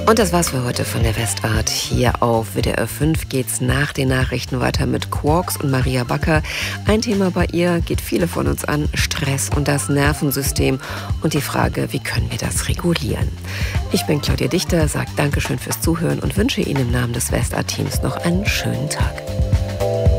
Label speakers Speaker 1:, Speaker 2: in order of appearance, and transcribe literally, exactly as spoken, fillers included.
Speaker 1: Und das war's für heute von der Westart. Hier auf W D R fünf geht's nach den Nachrichten weiter mit Quarks und Maria Backer. Ein Thema bei ihr geht viele von uns an: Stress und das Nervensystem und die Frage, wie können wir das regulieren? Ich bin Claudia Dichter, sage Dankeschön fürs Zuhören und wünsche Ihnen im Namen des Westart-Teams noch einen schönen Tag.